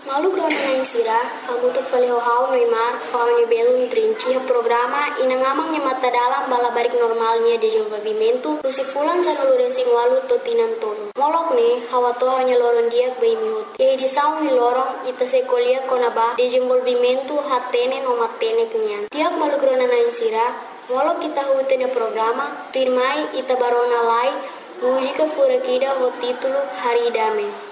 Malu krona na insira, hamutuk falihau Neymar, paunya belum trinci programa inangamang nya mata dalam bala barik normalnya de desenvolvimento, fulan sa nuluresing walu totinan tolo. Molok ne, hawa toha nya loron diak bai mihut. Ye di saung ni lorong ita sekolia konaba desenvolvimento hatene no matene kenyan. Tiak malu krona na insira, molok kita hutenya programa, tirmai ita barona lai, mujika furakida ho titulo Hari Dame.